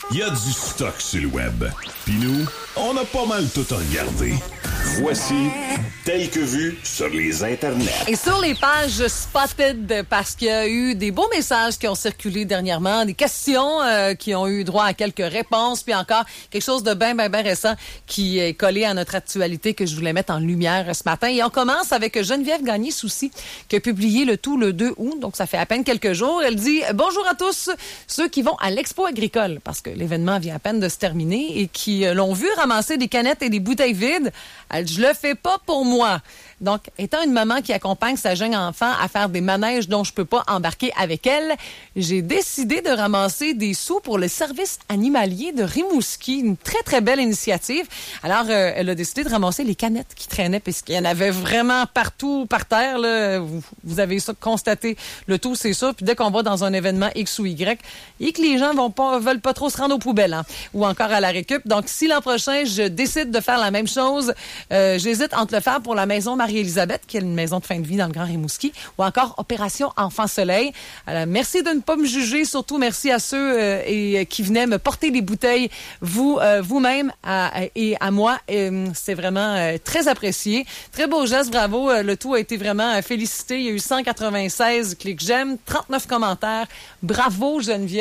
Il y a du stock sur le web. Puis nous, on a pas mal tout regardé. Voici Tel que vu sur les internets. Et sur les pages Spotted, parce qu'il y a eu des beaux messages qui ont circulé dernièrement, des questions qui ont eu droit à quelques réponses, puis encore quelque chose de bien récent qui est collé à notre actualité que je voulais mettre en lumière ce matin. Et on commence avec Geneviève Gagné-Soucy, qui a publié le tout le 2 août, donc ça fait à peine quelques jours. Elle dit « Bonjour à tous ceux qui vont à l'Expo agricole, parce que l'événement vient à peine de se terminer, et qui l'ont vu ramasser des canettes et des bouteilles vides. Elle dit, je le fais pas pour moi. » Donc, étant une maman qui accompagne sa jeune enfant à faire des manèges dont je peux pas embarquer avec elle, j'ai décidé de ramasser des sous pour le service animalier de Rimouski. Une très belle initiative. Alors, elle a décidé de ramasser les canettes qui traînaient, puisqu'il y en avait vraiment partout par terre, là. Vous avez ça constaté. Le tout, c'est ça. Puis dès qu'on va dans un événement X ou Y, et que les gens veulent pas trop se rendre aux poubelles, hein, ou encore à la récup. Donc, si l'an prochain, je décide de faire la même chose, j'hésite entre le faire pour la maison Marie-Élisabeth, qui est une maison de fin de vie dans le Grand Rimouski, ou encore Opération Enfant Soleil. Alors, merci de ne pas me juger. Surtout, merci à ceux qui venaient me porter les bouteilles, vous-même et à moi. C'est vraiment très apprécié. Très beau geste, bravo. Le tout a été vraiment félicité. Il y a eu 196 clics j'aime, 39 commentaires. Bravo, Geneviève.